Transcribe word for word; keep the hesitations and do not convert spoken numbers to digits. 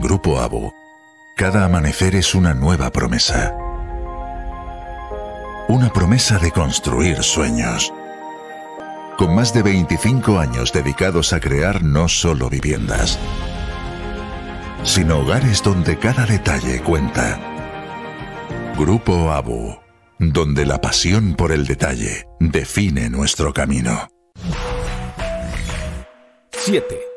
En Grupo Abu, cada amanecer es una nueva promesa. Una promesa de construir sueños. Con más de veinticinco años dedicados a crear no solo viviendas, sino hogares donde cada detalle cuenta. Grupo Abu, donde la pasión por el detalle define nuestro camino. siete.